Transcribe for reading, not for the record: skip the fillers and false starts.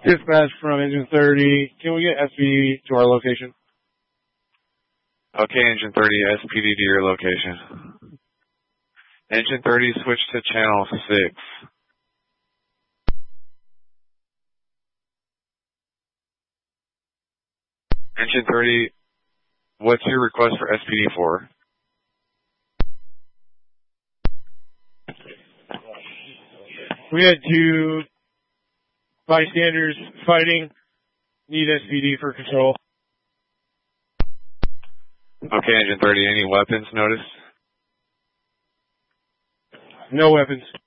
Dispatch from Engine 30. Can we get SPD to our location? Okay, Engine 30, SPD to your location. Engine 30, switch to channel 6. Engine 30, what's your request for SPD for? We had 2 bystanders fighting. Need SPD for control. Okay, Engine 30, any weapons noticed? No weapons.